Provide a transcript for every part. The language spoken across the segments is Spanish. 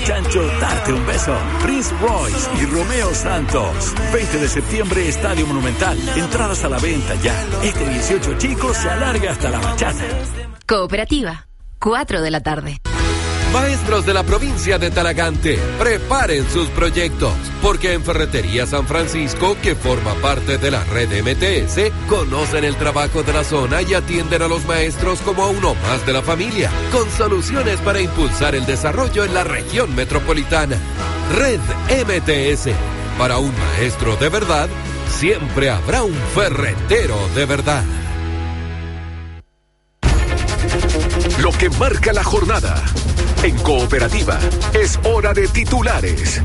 Chancho darte un beso. Prince Royce y Romeo Santos. 20 de septiembre, Estadio Monumental. Entradas a la venta ya. Este 18, chicos, se alarga hasta la bachata. Cooperativa, 4 de la tarde. Maestros de la provincia de Talagante, preparen sus proyectos, porque en Ferretería San Francisco, que forma parte de la red MTS, conocen el trabajo de la zona y atienden a los maestros como a uno más de la familia, con soluciones para impulsar el desarrollo en la región metropolitana. Red MTS, para un maestro de verdad, siempre habrá un ferretero de verdad. Lo que marca la jornada. En Cooperativa, es hora de titulares.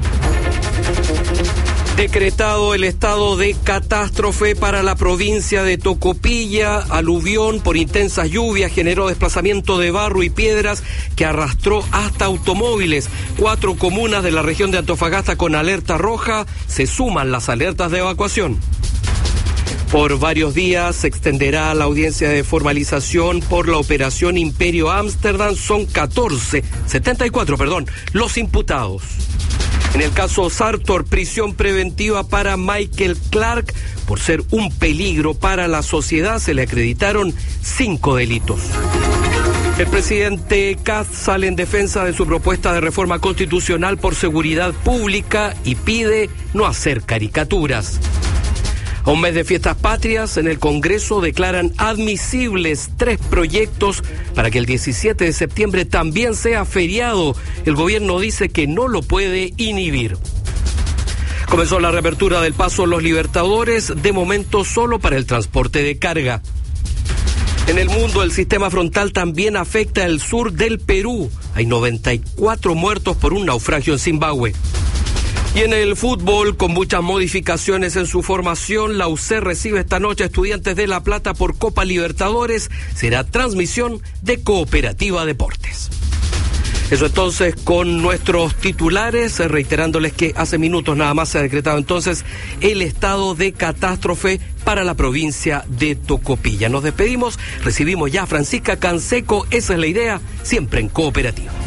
Decretado el estado de catástrofe para la provincia de Tocopilla. Aluvión por intensas lluvias generó desplazamiento de barro y piedras que arrastró hasta automóviles. 4 comunas de la región de Antofagasta con alerta roja. Se suman las alertas de evacuación. Por varios días se extenderá la audiencia de formalización por la operación Imperio Ámsterdam. Son 74, los imputados. En el caso Sartor, prisión preventiva para Michael Clark. Por ser un peligro para la sociedad, se le acreditaron 5 delitos. El presidente Kast sale en defensa de su propuesta de reforma constitucional por seguridad pública y pide no hacer caricaturas. A un mes de fiestas patrias, en el Congreso declaran admisibles 3 proyectos para que el 17 de septiembre también sea feriado. El gobierno dice que no lo puede inhibir. Comenzó la reapertura del paso Los Libertadores, de momento solo para el transporte de carga. En el mundo, el sistema frontal también afecta el sur del Perú. Hay 94 muertos por un naufragio en Zimbabue. Y en el fútbol, con muchas modificaciones en su formación, la UC recibe esta noche a Estudiantes de La Plata por Copa Libertadores. Será transmisión de Cooperativa Deportes. Eso entonces con nuestros titulares, reiterándoles que hace minutos nada más se ha decretado entonces el estado de catástrofe para la provincia de Tocopilla. Nos despedimos, recibimos ya a Francisca Canseco, esa es la idea, siempre en Cooperativa.